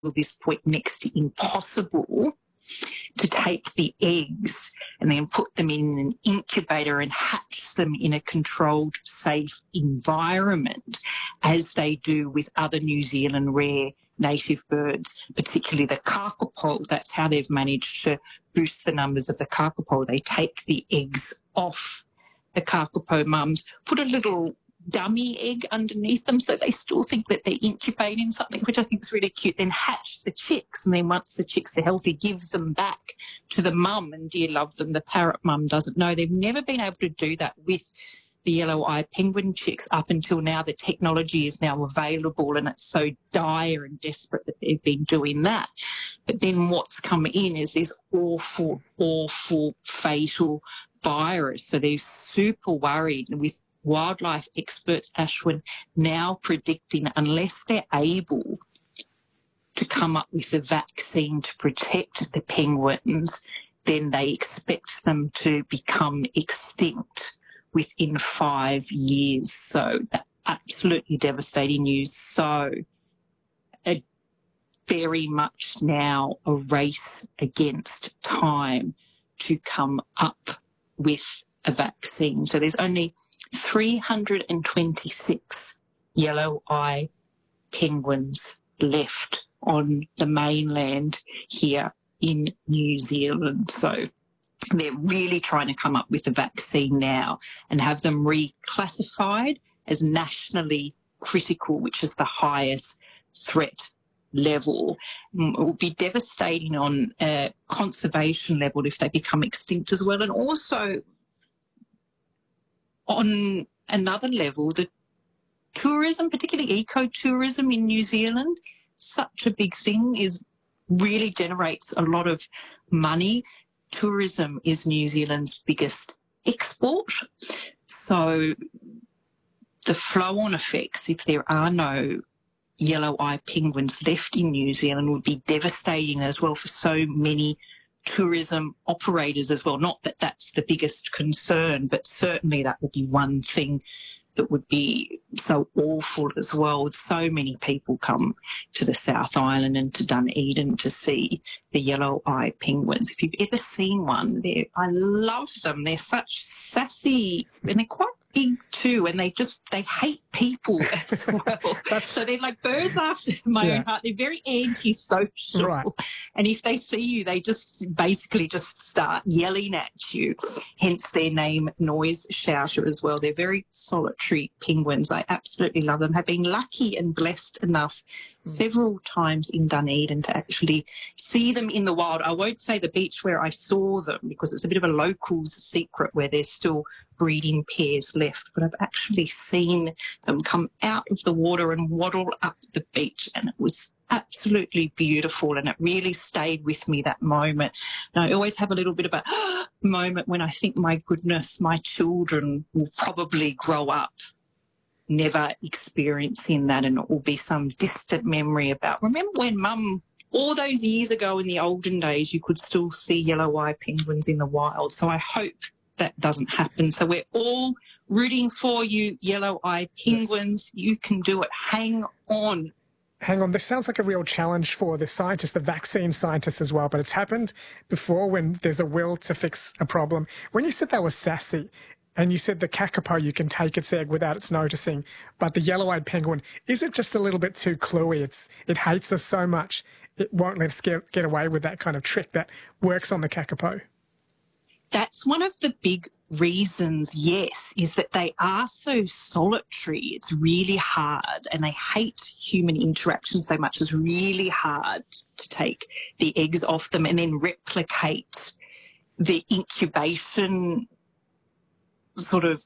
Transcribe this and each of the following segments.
at this point next to impossible to take the eggs and then put them in an incubator and hatch them in a controlled, safe environment, as they do with other New Zealand rare native birds, particularly the kakapo. That's how they've managed to boost the numbers of the kakapo. They take the eggs off the kakapo mums, put a little dummy egg underneath them so they still think that they're incubating something, which I think is really cute, then hatch the chicks, and then once the chicks are healthy, gives them back to the mum, and dear love them, the parrot mum doesn't know. They've never been able to do that with the yellow-eye penguin chicks up until now. The technology is now available, and it's so dire and desperate that they've been doing that. But then what's come in is this awful, awful, fatal virus. So they're super worried, with wildlife experts, Ashwin, now predicting unless they're able to come up with a vaccine to protect the penguins, then they expect them to become extinct within 5 years. So absolutely devastating news. So very much now a race against time to come up with a vaccine. So there's only 326 yellow-eye penguins left on the mainland here in New Zealand. So they're really trying to come up with a vaccine now and have them reclassified as nationally critical, which is the highest threat level. It will be devastating on a conservation level if they become extinct as well, and also on another level, the tourism, particularly ecotourism in New Zealand, such a big thing, really generates a lot of money. Tourism is New Zealand's biggest export. So the flow-on effects, if there are no yellow-eye penguins left in New Zealand, would be devastating as well for so many tourism operators as well. Not that that's the biggest concern, but certainly that would be one thing that would be so awful as well. So many people come to the South Island and to Dunedin to see the yellow-eye penguins. If you've ever seen one, I love them. They're such sassy, and they're quite big too, and they hate people as well. So they're like birds after my own heart. They're very antisocial. Right. And if they see you, they just basically just start yelling at you, hence their name, Noise Shouter, as well. They're very solitary penguins. I absolutely love them. I've been lucky and blessed enough several times in Dunedin to actually see them in the wild. I won't say the beach where I saw them because it's a bit of a local's secret where there's still breeding pairs left, but I've actually seen them come out of the water and waddle up the beach, and it was absolutely beautiful, and it really stayed with me, that moment. And I always have a little bit of a moment when I think, my goodness, my children will probably grow up never experiencing that, and it will be some distant memory about, remember when Mum, all those years ago in the olden days, you could still see yellow-eye penguins in the wild. So I hope that doesn't happen. So we're all rooting for you, yellow-eye penguins. Yes. You can do it. Hang on. Hang on. This sounds like a real challenge for the scientists, the vaccine scientists as well, but it's happened before when there's a will to fix a problem. When you said they were sassy, and you said the kakapo, you can take its egg without its noticing, but the yellow-eyed penguin, is it just a little bit too cluey? It hates us so much, it won't let us get away with that kind of trick that works on the kakapo. That's one of the big reasons, yes, is that they are so solitary. It's really hard, and they hate human interaction so much. It's really hard to take the eggs off them and then replicate the incubation sort of,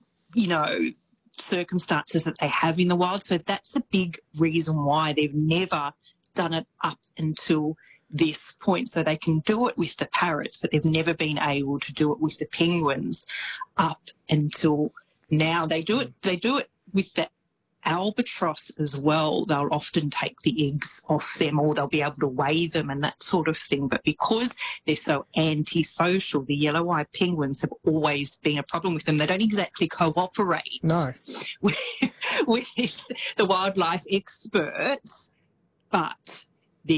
circumstances that they have in the wild. So that's a big reason why they've never done it up until this point. So they can do it with the parrots, but they've never been able to do it with the penguins up until now. They do it with the albatross as well. They'll often take the eggs off them, or they'll be able to weigh them and that sort of thing. But because they're so antisocial, the yellow-eyed penguins have always been a problem with them. They don't exactly cooperate with the wildlife experts, but